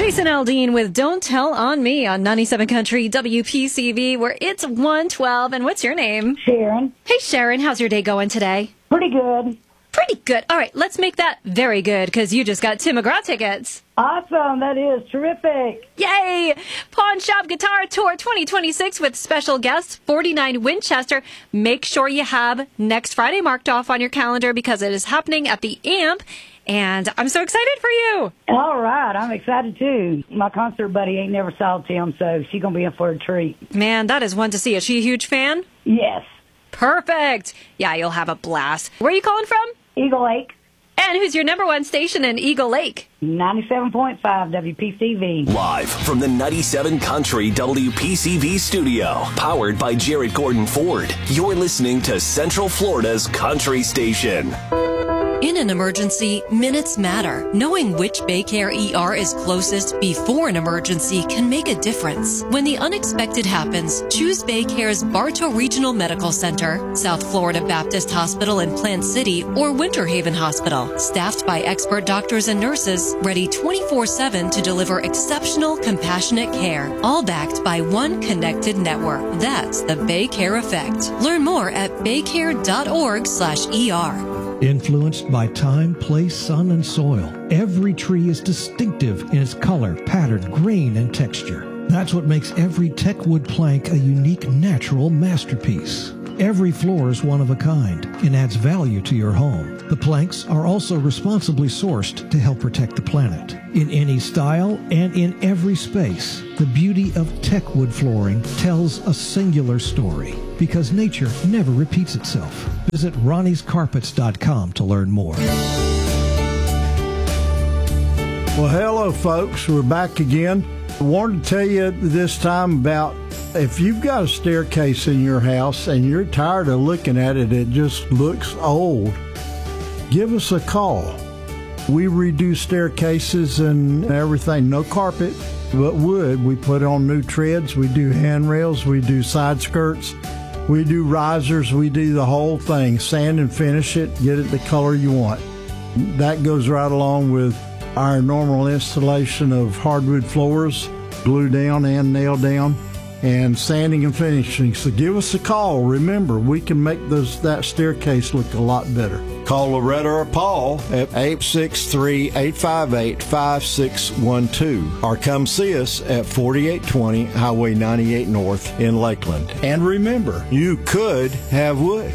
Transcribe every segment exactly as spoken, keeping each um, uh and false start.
Jason Aldean with Don't Tell on Me on ninety-seven Country W P C V, where it's one twelve. And what's your name? Sharon. Hey, Sharon. How's your day going today? Pretty good. Pretty good. All right, let's make that very good, because you just got Tim McGraw tickets. Awesome. That is terrific. Yay! Pawn Shop Guitar Tour twenty twenty-six with special guests, forty-nine Winchester. Make sure you have next Friday marked off on your calendar, because it is happening at the A M P. And I'm so excited for you. All right. I'm excited, too. My concert buddy ain't never saw Tim, so she's going to be in for a treat. Man, that is one to see. Is she a huge fan? Yes. Perfect. Yeah, you'll have a blast. Where are you calling from? Eagle Lake. And who's your number one station in Eagle Lake? ninety-seven point five W P C V. Live from the ninety-seven Country W P C V studio. Powered by Jared Gordon Ford. You're listening to Central Florida's Country Station. In an emergency, minutes matter. Knowing which Baycare E R is closest before an emergency can make a difference. When the unexpected happens, choose Baycare's Bartow Regional Medical Center, South Florida Baptist Hospital in Plant City, or Winter Haven Hospital. Staffed by expert doctors and nurses, ready twenty-four seven to deliver exceptional, compassionate care. All backed by one connected network. That's the Baycare Effect. Learn more at baycare.org slash ER. Influenced by time, place, sun, and soil, every tree is distinctive in its color, pattern, grain, and texture. That's what makes every Techwood plank a unique natural masterpiece. Every floor is one of a kind and adds value to your home. The planks are also responsibly sourced to help protect the planet. In any style and in every space, the beauty of Techwood flooring tells a singular story, because nature never repeats itself. Visit Ronnie's Carpets dot com to learn more. Well, hello, folks. We're back again. I wanted to tell you this time about if you've got a staircase in your house and you're tired of looking at it, it just looks old, give us a call. We redo staircases and everything. No carpet, but wood. We put on new treads. We do handrails. We do side skirts. We do risers. We do the whole thing. Sand and finish it. Get it the color you want. That goes right along with our normal installation of hardwood floors, glue down and nail down, and sanding and finishing. So give us a call. Remember, we can make those that staircase look a lot better. Call Loretta or Paul at eight six three, eight five eight, five six one two or come see us at forty-eight twenty Highway ninety-eight North in Lakeland. And remember, you could have wood.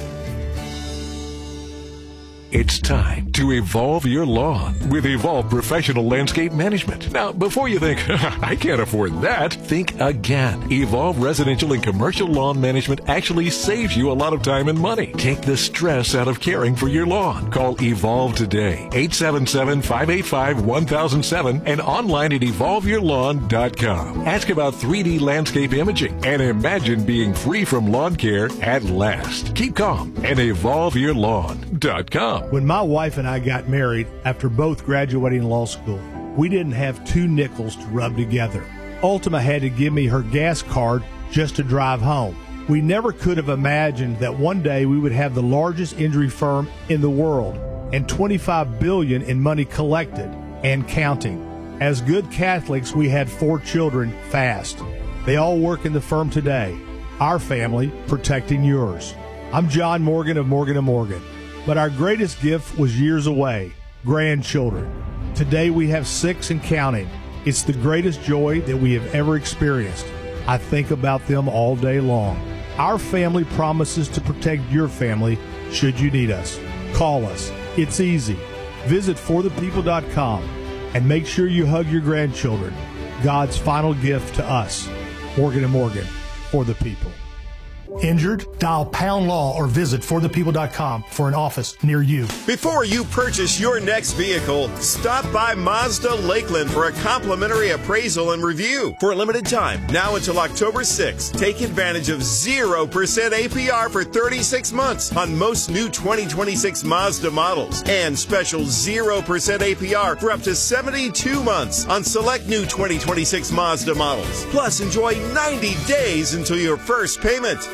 It's time to evolve your lawn with Evolve Professional Landscape Management. Now, before you think, I can't afford that, think again. Evolve Residential and Commercial Lawn Management actually saves you a lot of time and money. Take the stress out of caring for your lawn. Call Evolve today, eight seven seven, five eight five, one thousand seven, and online at evolve your lawn dot com. Ask about three D landscape imaging and imagine being free from lawn care at last. Keep calm and evolve your lawn dot com. When my wife and I got married after both graduating law school, we didn't have two nickels to rub together. Ultima had to give me her gas card just to drive home. We never could have imagined that one day we would have the largest injury firm in the world and twenty-five billion dollars in money collected and counting. As good Catholics, we had four children fast. They all work in the firm today. Our family protecting yours. I'm John Morgan of Morgan and Morgan. But our greatest gift was years away, grandchildren. Today we have six and counting. It's the greatest joy that we have ever experienced. I think about them all day long. Our family promises to protect your family should you need us. Call us. It's easy. Visit for the people dot com and make sure you hug your grandchildren. God's final gift to us. Morgan and Morgan, for the people. Injured? Dial Pound Law or visit for the people dot com for an office near you. Before you purchase your next vehicle, stop by Mazda Lakeland for a complimentary appraisal and review. For a limited time, now until October sixth, take advantage of zero percent A P R for thirty-six months on most new twenty twenty-six Mazda models and special zero percent A P R for up to seventy-two months on select new twenty twenty-six Mazda models. Plus, enjoy ninety days until your first payment or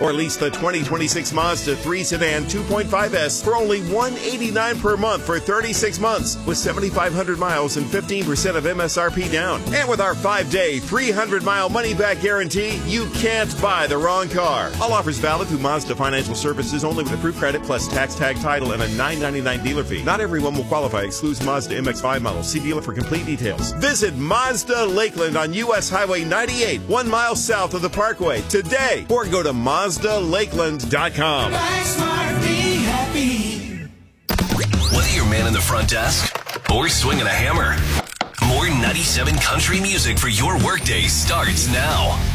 Or lease the twenty twenty-six Mazda three Sedan two point five S for only one hundred eighty-nine dollars per month for thirty-six months with seventy-five hundred miles and fifteen percent of M S R P down. And with our five-day, three hundred mile money-back guarantee, you can't buy the wrong car. All offers valid through Mazda Financial Services only with approved credit plus tax tag title and a nine ninety-nine dealer fee. Not everyone will qualify. Excludes Mazda M X five models. See dealer for complete details. Visit Mazda Lakeland on U S Highway ninety-eight, one mile south of the Parkway today, or go to Mazda Lakeland dot com. Whether you're man in the front desk or swinging a hammer, more ninety-seven country music for your workday starts now.